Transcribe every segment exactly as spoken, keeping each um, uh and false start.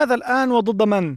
هذا الآن وضد من؟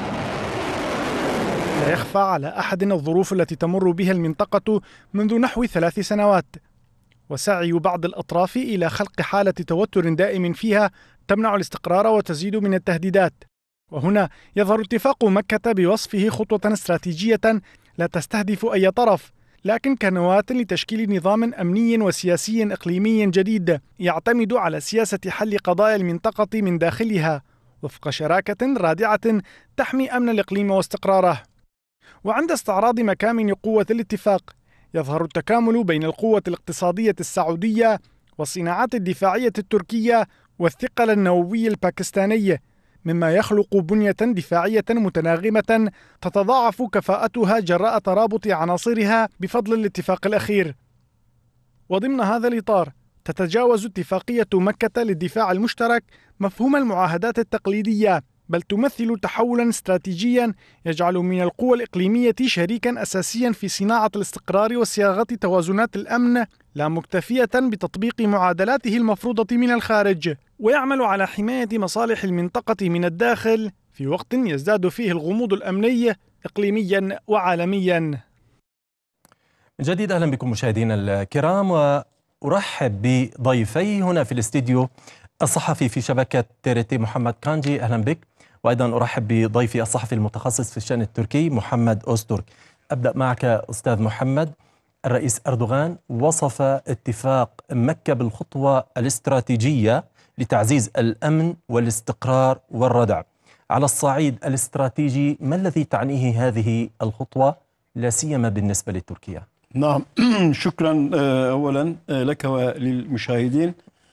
لا يخفى على أحد الظروف التي تمر بها المنطقة منذ نحو ثلاث سنوات، وسعي بعض الأطراف إلى خلق حالة توتر دائم فيها تمنع الاستقرار وتزيد من التهديدات. وهنا يظهر اتفاق مكة بوصفه خطوة استراتيجية لا تستهدف أي طرف، لكن كنواة لتشكيل نظام أمني وسياسي إقليمي جديد يعتمد على سياسة حل قضايا المنطقة من داخلها وفق شراكة رادعة تحمي أمن الإقليم واستقراره. وعند استعراض مكامن قوة الاتفاق يظهر التكامل بين القوة الاقتصادية السعودية والصناعات الدفاعية التركية والثقل النووي الباكستاني، مما يخلق بنية دفاعية متناغمة تتضاعف كفاءتها جراء ترابط عناصرها بفضل الاتفاق الأخير. وضمن هذا الإطار تتجاوز اتفاقية مكة للدفاع المشترك مفهوم المعاهدات التقليدية، بل تمثل تحولا استراتيجيا يجعل من القوى الإقليمية شريكا أساسيا في صناعة الاستقرار وصياغة توازنات الأمن، لا مكتفية بتطبيق معادلاته المفروضة من الخارج، ويعمل على حماية مصالح المنطقة من الداخل في وقت يزداد فيه الغموض الأمني إقليميا وعالميا. من جديد أهلا بكم مشاهدينا الكرام، وأرحب بضيفي هنا في الاستديو الصحفي في شبكة تيريتي محمد كانجي، أهلا بك. وأيضا أرحب بضيفي الصحفي المتخصص في الشأن التركي محمد أوزتورك. أبدأ معك أستاذ محمد. الرئيس أردوغان وصف اتفاق مكة بالخطوة الاستراتيجية لتعزيز الأمن والاستقرار والردع. على الصعيد الاستراتيجي ما الذي تعنيه هذه الخطوة لا سيما بالنسبة لتركيا؟ نعم، شكرا أولا لك وللمشاهدين.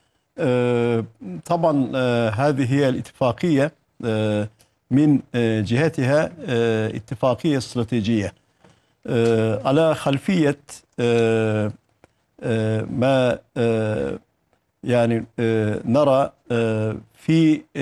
طبعا هذه هي الاتفاقية من جهتها اتفاقية استراتيجية على خلفية ما يعني نرى في